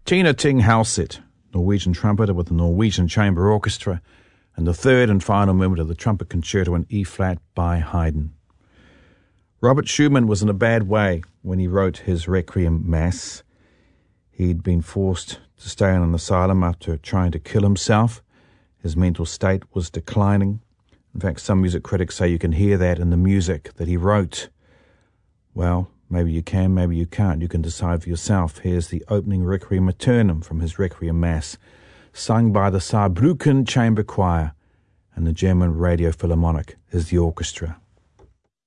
Tina Ting Halsett, Norwegian trumpeter with the Norwegian Chamber Orchestra, and the third and final movement of the Trumpet Concerto in E-flat by Haydn. Robert Schumann was in a bad way when he wrote his Requiem Mass. He'd been forced to stay in an asylum after trying to kill himself. His mental state was declining. In fact, some music critics say you can hear that in the music that he wrote. Well, maybe you can, maybe you can't. You can decide for yourself. Here's the opening Requiem Aeternam from his Requiem Mass, sung by the Saarbrücken Chamber Choir, and the German Radio Philharmonic is the orchestra.